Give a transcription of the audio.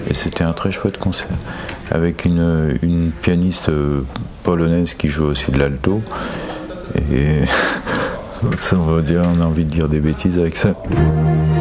Et c'était un très chouette concert, avec une pianiste polonaise qui joue aussi de l'alto. Et ça, on a envie de dire des bêtises avec ça.